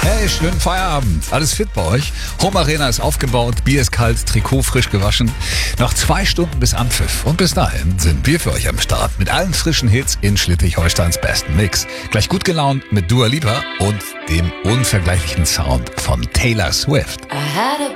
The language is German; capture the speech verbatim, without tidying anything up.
Hey, schönen Feierabend. Alles fit bei euch? Home Arena ist aufgebaut, Bier ist kalt, Trikot frisch gewaschen. Noch zwei Stunden bis Anpfiff. Und bis dahin sind wir für euch am Start mit allen frischen Hits in Schleswig-Holsteins besten Mix. Gleich gut gelaunt mit Dua Lipa und dem unvergleichlichen Sound von Taylor Swift.